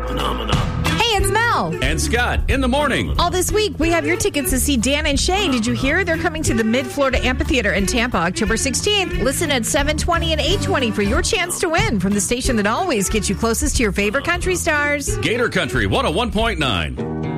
Hey, it's Mel. And Scott in the morning. All this week, we have your tickets to see Dan and Shay. Did you hear? They're coming to the Mid-Florida Amphitheater in Tampa, October 16th. Listen at 7:20 and 8:20 for your chance to win from the station that always gets you closest to your favorite country stars. Gator Country 101.9.